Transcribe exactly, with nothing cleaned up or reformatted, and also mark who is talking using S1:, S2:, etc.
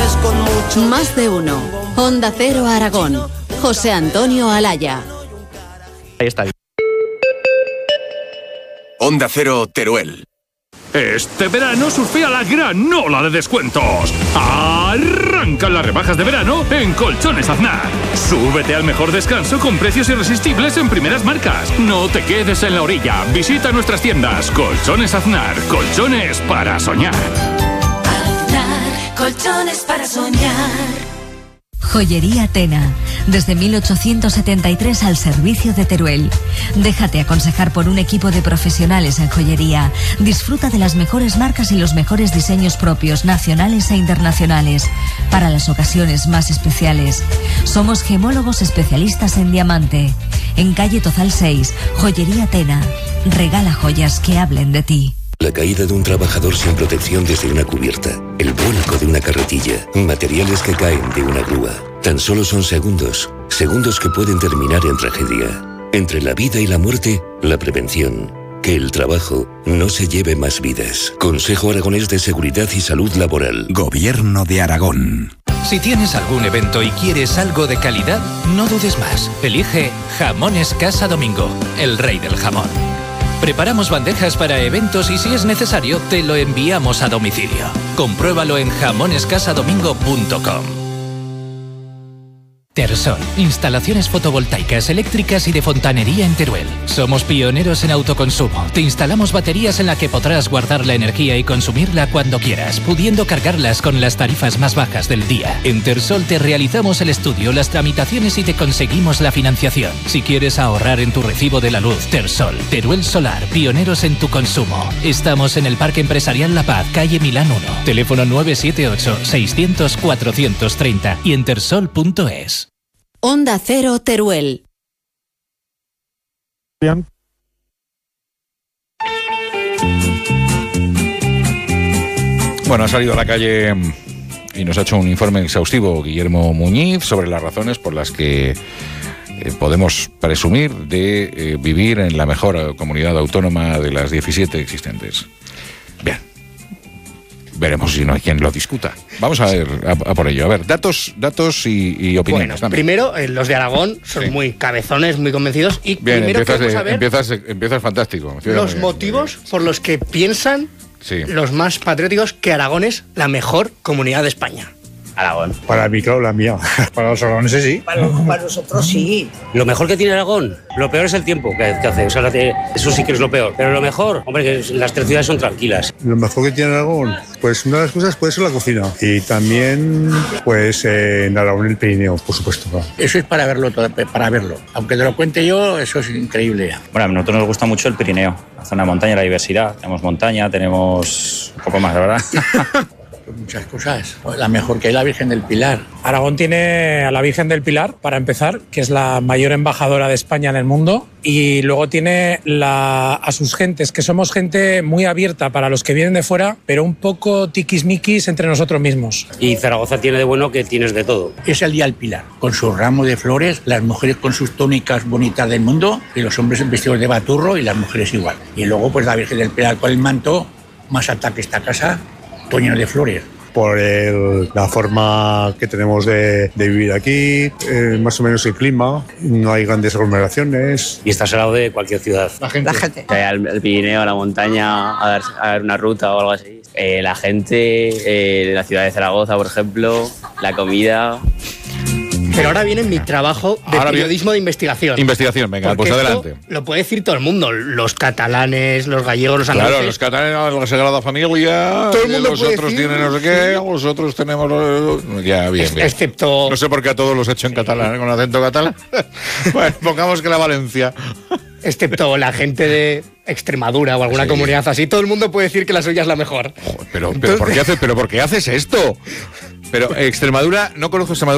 S1: noches con mucho.
S2: Más de uno. Onda Cero Aragón. José Antonio Alaya.
S3: Ahí está.
S4: Onda Cero Teruel.
S5: Este verano surfea la gran ola de descuentos. Arrancan las rebajas de verano en Colchones Aznar. Súbete al mejor descanso con precios irresistibles en primeras marcas. No te quedes en la orilla. Visita nuestras tiendas. Colchones Aznar. Colchones para soñar.
S6: Aznar. Colchones para soñar.
S7: Joyería Tena, desde mil ochocientos setenta y tres al servicio de Teruel. Déjate aconsejar por un equipo de profesionales en joyería. Disfruta de las mejores marcas y los mejores diseños propios, nacionales e internacionales, para las ocasiones más especiales. Somos gemólogos especialistas en diamante. En calle Tozal seis, Joyería Tena. Regala joyas que hablen de ti.
S8: La caída de un trabajador sin protección desde una cubierta, el vuelco de una carretilla, materiales que caen de una grúa. Tan solo son segundos, segundos que pueden terminar en tragedia. Entre la vida y la muerte, la prevención. Que el trabajo no se lleve más vidas. Consejo Aragonés de Seguridad y Salud Laboral.
S9: Gobierno de Aragón. Si tienes algún evento y quieres algo de calidad, no dudes más. Elige Jamones Casa Domingo, el rey del jamón. Preparamos bandejas para eventos y si es necesario, te lo enviamos a domicilio. Compruébalo en jamones casa domingo punto com. Tersol, instalaciones fotovoltaicas, eléctricas y de fontanería en Teruel. Somos pioneros en autoconsumo. Te instalamos baterías en las que podrás guardar la energía y consumirla cuando quieras, pudiendo cargarlas con las tarifas más bajas del día. En Tersol te realizamos el estudio, las tramitaciones y te conseguimos la financiación. Si quieres ahorrar en tu recibo de la luz, Tersol, Teruel Solar, pioneros en tu consumo. Estamos en el Parque Empresarial La Paz, calle Milán uno. Teléfono nueve siete ocho, seiscientos, cuatrocientos treinta y en tersol punto es.
S2: Onda Cero Teruel.
S10: Bien.
S11: Bueno, ha salido a la calle y nos ha hecho un informe exhaustivo Guillermo Muñiz sobre las razones por las que eh, podemos presumir de eh, vivir en la mejor comunidad autónoma de las diecisiete existentes. Bien. Veremos si no hay quien lo discuta. Vamos a ver, a, a por ello. A ver, datos datos y, y opiniones.
S3: Bueno, primero, eh, los de Aragón son sí. muy cabezones, muy convencidos. Y
S11: bien,
S3: primero
S11: empiezas,
S3: queremos saber
S11: empiezas, empiezas fantástico.
S3: Los motivos por los que piensan
S11: sí.
S3: los más patrióticos que Aragón es la mejor comunidad de España.
S12: Aragón.
S10: Para mí, claro, la mía. Para los aragoneses sí.
S12: Para, para nosotros sí. Lo mejor que tiene Aragón, lo peor es el tiempo que, que hace. O sea, eso sí que es lo peor. Pero lo mejor, hombre, que las tres ciudades son tranquilas.
S10: Lo mejor que tiene Aragón, pues una de las cosas puede ser la cocina. Y también, pues, eh, en Aragón el Pirineo, por supuesto. Claro.
S13: Eso es para verlo, para verlo. Aunque te lo cuente yo, eso es increíble.
S14: Bueno, a nosotros nos gusta mucho el Pirineo. La zona de montaña, la diversidad. Tenemos montaña, tenemos un poco más, la verdad.
S13: Muchas cosas. La mejor que hay, la Virgen del Pilar.
S15: Aragón tiene a la Virgen del Pilar, para empezar, que es la mayor embajadora de España en el mundo, y luego tiene la, a sus gentes, que somos gente muy abierta para los que vienen de fuera, pero un poco tiquismiquis entre nosotros mismos.
S12: Y Zaragoza tiene de bueno que tienes de todo.
S13: Es el Día del Pilar, con sus ramos de flores, las mujeres con sus túnicas bonitas del mundo, y los hombres vestidos de baturro y las mujeres igual. Y luego pues la Virgen del Pilar con el manto, más alta que esta casa, Toño de flores.
S10: Por el, la forma que tenemos de, de vivir aquí, eh, más o menos el clima, no hay grandes aglomeraciones.
S12: Y estás al lado de cualquier ciudad.
S10: La gente.
S12: La gente.
S14: Al, al Pirineo, a la montaña, a dar, a dar una ruta o algo así. Eh, la gente, eh, la ciudad de Zaragoza, por ejemplo, la comida.
S3: Pero ahora viene mi trabajo de ahora periodismo viene... de investigación.
S11: Investigación, venga, pues adelante.
S3: Lo puede decir todo el mundo, los catalanes, los gallegos, los andaluces.
S11: Claro, los catalanes, la Sagrada Familia,
S3: todo el mundo
S11: los
S3: puede
S11: otros
S3: decir,
S11: tienen no sé qué,
S3: sí.
S11: los otros tenemos... Ya, bien, bien.
S3: Excepto...
S11: No sé por qué a todos los he hecho en catalán, con acento catalán. Bueno, pongamos que la Valencia...
S3: Excepto la gente de Extremadura o alguna sí. comunidad así, todo el mundo puede decir que la suya es la mejor.
S11: Joder, pero, pero, Entonces... ¿por qué haces, pero ¿por qué haces esto? Pero Extremadura, no conozco Extremadura.